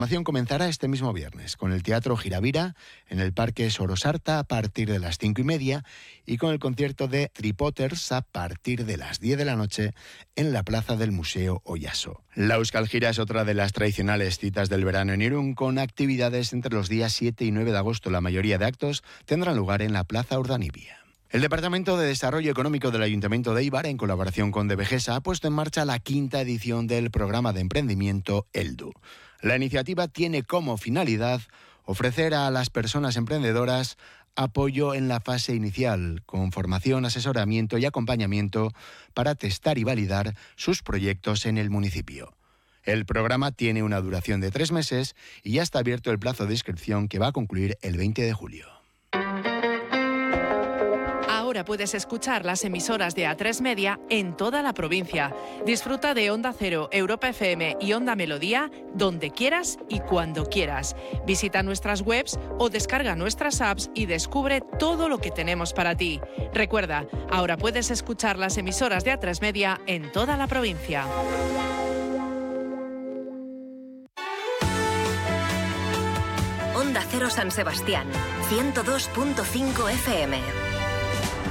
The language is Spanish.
La programación comenzará este mismo viernes con el Teatro Giravira en el Parque Sorosarta a partir de las 5:30 y con el concierto de Tripoters a partir de las 10 de la noche en la plaza del Museo Oyaso. La Euskal Gira es otra de las tradicionales citas del verano en Irún, con actividades entre los días 7 y 9 de agosto. La mayoría de actos tendrán lugar en la Plaza Urdanibia. El Departamento de Desarrollo Económico del Ayuntamiento de Eibar, en colaboración con Devegesa, ha puesto en marcha la 5ª edición del programa de emprendimiento ELDU. La iniciativa tiene como finalidad ofrecer a las personas emprendedoras apoyo en la fase inicial, con formación, asesoramiento y acompañamiento para testar y validar sus proyectos en el municipio. El programa tiene una duración de 3 meses y ya está abierto el plazo de inscripción, que va a concluir el 20 de julio. Ahora puedes escuchar las emisoras de A3 Media en toda la provincia. Disfruta de Onda Cero, Europa FM y Onda Melodía donde quieras y cuando quieras. Visita nuestras webs o descarga nuestras apps y descubre todo lo que tenemos para ti. Recuerda, ahora puedes escuchar las emisoras de A3 Media en toda la provincia. Onda Cero San Sebastián, 102.5 FM.